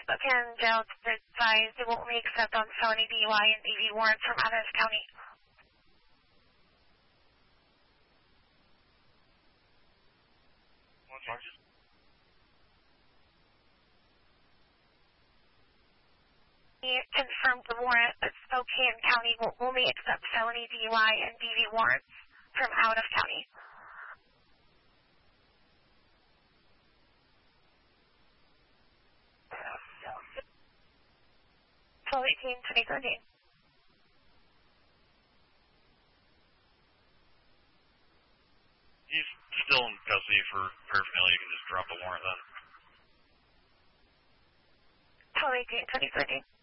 Spokane Jail advised they will only accept on felony DUI and DV warrants from out of county. What charges? He confirmed the warrant that Spokane County will only accept felony DUI and DV warrants from out of county. 12/18/2013. He's still in custody for paraphernalia. You can just drop the warrant then. 12/18/2013.